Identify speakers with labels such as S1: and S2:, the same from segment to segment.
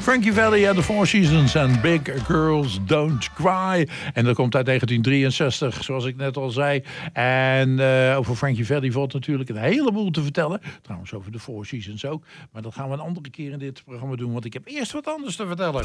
S1: Frankie Valli en The Four Seasons en Big Girls Don't Cry. En dat komt uit 1963, zoals ik net al zei. En over Frankie Valli valt natuurlijk een heleboel te vertellen. Trouwens over The Four Seasons ook. Maar dat gaan we een andere keer in dit programma doen. Want ik heb eerst wat anders te vertellen.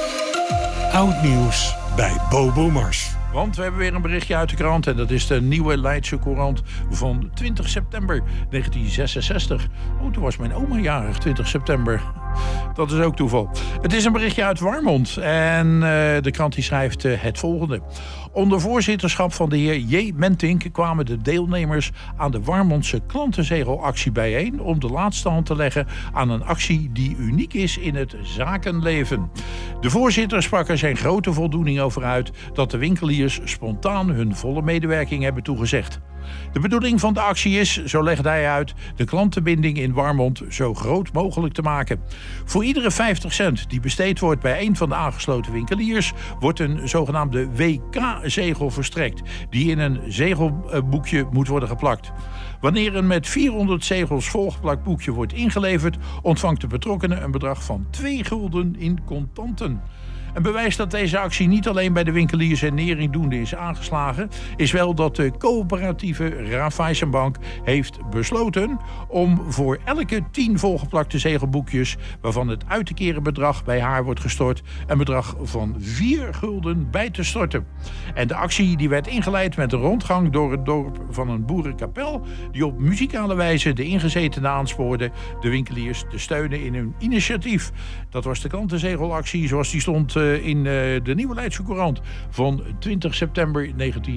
S2: Oud nieuws bij Bobo Mars.
S1: Want we hebben weer een berichtje uit de krant. En dat is de Nieuwe Leidse Courant van 20 september 1966. Oh, toen was mijn oma jarig, 20 september. Dat is ook toeval. Het is een berichtje uit Warmond. En de krant die schrijft het volgende. Onder voorzitterschap van de heer J. Mentink kwamen de deelnemers aan de Warmondse klantenzegelactie bijeen om de laatste hand te leggen aan een actie die uniek is in het zakenleven. De voorzitter sprak er zijn grote voldoening over uit dat de winkeliers spontaan hun volle medewerking hebben toegezegd. De bedoeling van de actie is, zo legde hij uit, de klantenbinding in Warmond zo groot mogelijk te maken. Voor iedere 50 cent die besteed wordt bij een van de aangesloten winkeliers, wordt een zogenaamde WK-zegel verstrekt, die in een zegelboekje moet worden geplakt. Wanneer een met 400 zegels volgeplakt boekje wordt ingeleverd, ontvangt de betrokkenen een bedrag van 2 gulden in contanten. Een bewijs dat deze actie niet alleen bij de winkeliers en neringdoenden is aangeslagen, is wel dat de coöperatieve Raiffeisenbank heeft besloten om voor elke 10 volgeplakte zegelboekjes, waarvan het uit te keren bedrag bij haar wordt gestort, een bedrag van 4 gulden bij te storten. En de actie die werd ingeleid met een rondgang door het dorp van een boerenkapel, die op muzikale wijze de ingezetenen aanspoorde de winkeliers te steunen in hun initiatief. Dat was de klantenzegelactie zoals die stond in de Nieuwe Leidse Courant van 20 september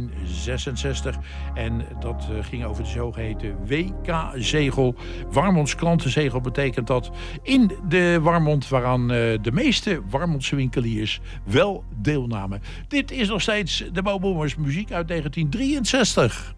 S1: 1966. En dat ging over de zogeheten WK-zegel. Warmonds klantenzegel betekent dat in de Warmond, waaraan de meeste Warmondse winkeliers wel deelnamen. Dit is nog steeds de Bobo Mars muziek uit 1963.